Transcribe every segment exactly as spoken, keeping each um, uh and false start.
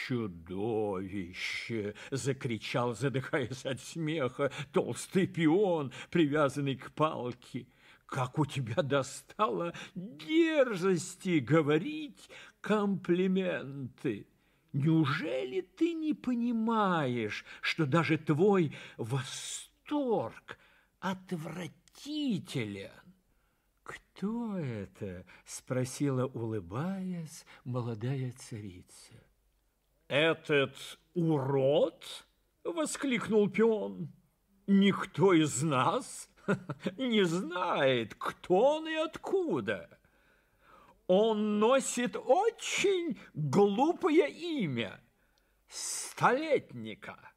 чудовище! — закричал, задыхаясь от смеха, толстый пион, привязанный к палке. Как у тебя достало дерзости говорить комплименты! Неужели ты не понимаешь, что даже твой восторг отвратителен? «Кто это?» – спросила, улыбаясь, молодая царица. «Этот урод?» – воскликнул пион. «Никто из нас не знает, кто он и откуда. Он носит очень глупое имя – Столетника.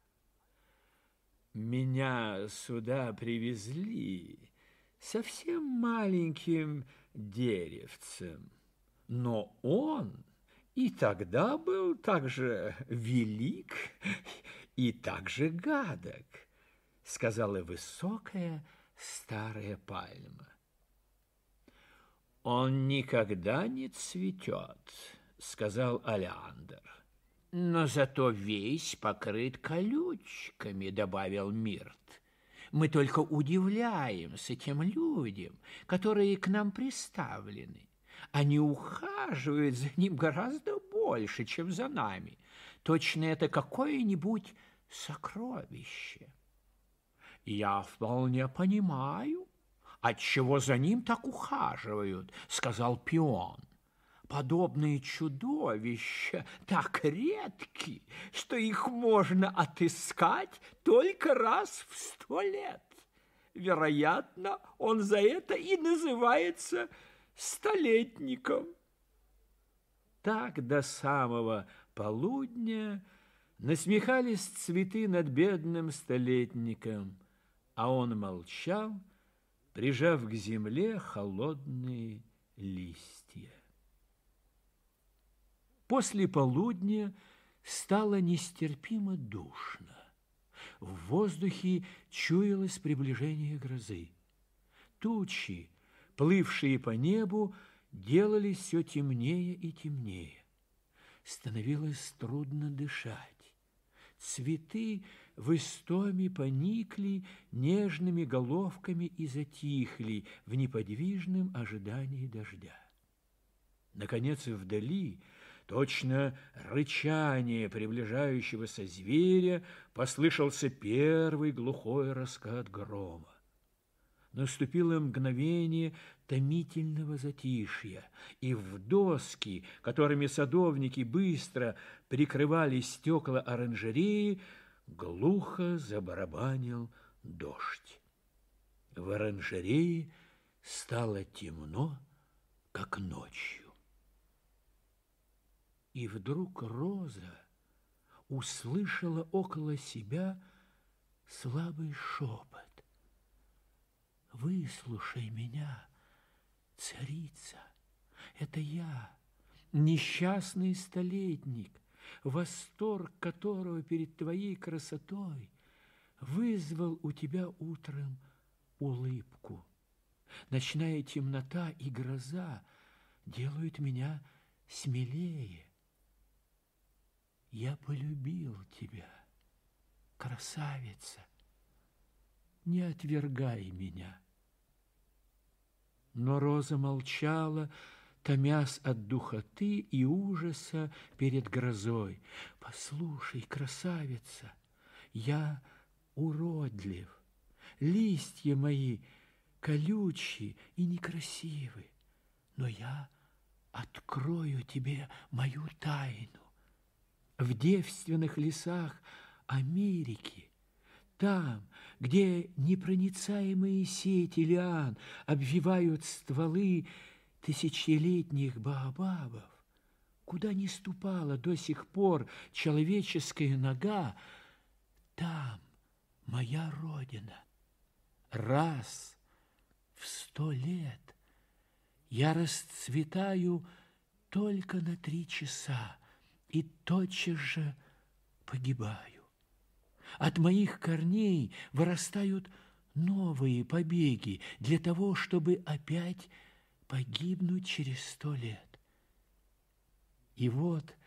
Меня сюда привезли совсем маленьким деревцем, но он и тогда был так же велик и так же гадок», — сказала высокая старая пальма. «Он никогда не цветет», — сказал Олеандр. «Но зато весь покрыт колючками», — добавил Мирт. «Мы только удивляемся тем людям, которые к нам приставлены. Они ухаживают за ним гораздо больше, чем за нами. Точно это какое-нибудь сокровище. Я вполне понимаю, отчего за ним так ухаживают», — сказал пион. «Подобные чудовища так редки, что их можно отыскать только раз в сто лет. Вероятно, он за это и называется столетником». Так до самого полудня насмехались цветы над бедным столетником, а он молчал, прижав к земле холодные листья. После полудня стало нестерпимо душно. В воздухе чуялось приближение грозы. Тучи, плывшие по небу, делались все темнее и темнее. Становилось трудно дышать. Цветы в истоме поникли нежными головками и затихли в неподвижном ожидании дождя. Наконец, вдали, точно рычание приближающегося зверя, послышался первый глухой раскат грома. Наступило мгновение томительного затишья, и в доски, которыми садовники быстро прикрывали стекла оранжереи, глухо забарабанил дождь. В оранжерее стало темно, как ночью. И вдруг Роза услышала около себя слабый шепот. «Выслушай меня, царица, это я, несчастный столетник, восторг которого перед твоей красотой вызвал у тебя утром улыбку. Ночная темнота и гроза делают меня смелее. Я полюбил тебя, красавица, не отвергай меня». Но Роза молчала, томясь от духоты и ужаса перед грозой. «Послушай, красавица, я уродлив, листья мои колючие и некрасивы, но я открою тебе мою тайну. В девственных лесах Америки, там, где непроницаемые сети лиан обвивают стволы тысячелетних баобабов, куда не ступала до сих пор человеческая нога, там моя родина. Раз в сто лет я расцветаю только на три часа и тотчас же погибаю. От моих корней вырастают новые побеги для того, чтобы опять погибнуть через сто лет. И вот